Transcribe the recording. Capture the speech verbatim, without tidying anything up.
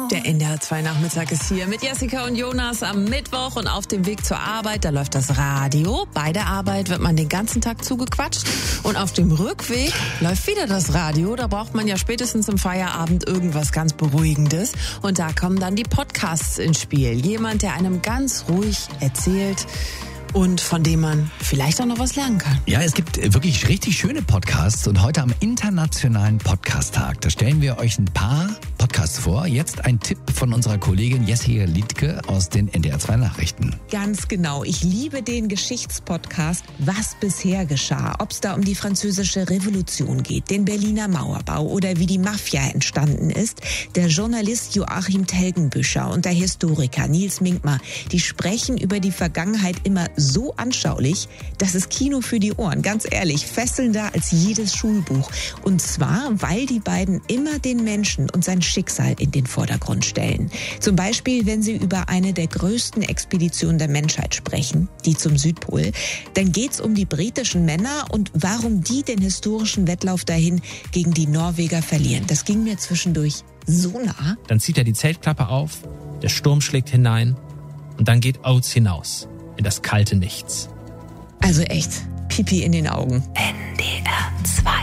Der N D R zwei Nachmittag ist hier mit Jessica und Jonas am Mittwoch und auf dem Weg zur Arbeit, da läuft das Radio. Bei der Arbeit wird man den ganzen Tag zugequatscht und auf dem Rückweg läuft wieder das Radio. Da braucht man ja spätestens im Feierabend irgendwas ganz Beruhigendes und da kommen dann die Podcasts ins Spiel. Jemand, der einem ganz ruhig erzählt und von dem man vielleicht auch noch was lernen kann. Ja, es gibt wirklich richtig schöne Podcasts und heute am Internationalen Podcast-Tag, da stellen wir euch ein paar Podcasts vor. Jetzt ein Tipp von unserer Kollegin Jessica Liedtke aus den N D R zwei Nachrichten. Ganz genau. Ich liebe den Geschichtspodcast Was bisher geschah. Ob es da um die französische Revolution geht, den Berliner Mauerbau oder wie die Mafia entstanden ist. Der Journalist Joachim Telgenbüscher und der Historiker Nils Minkmar, die sprechen über die Vergangenheit immer so anschaulich, das ist Kino für die Ohren, ganz ehrlich, fesselnder als jedes Schulbuch. Und zwar, weil die beiden immer den Menschen und sein Schicksal in den Vordergrund stellen. Zum Beispiel, wenn sie über eine der größten Expeditionen der Menschheit sprechen, die zum Südpol, dann geht's um die britischen Männer und warum die den historischen Wettlauf dahin gegen die Norweger verlieren. Das ging mir zwischendurch so nah. Dann zieht er die Zeltklappe auf, der Sturm schlägt hinein und dann geht Oates hinaus in das kalte Nichts. Also echt, Pipi in den Augen. N D R zwei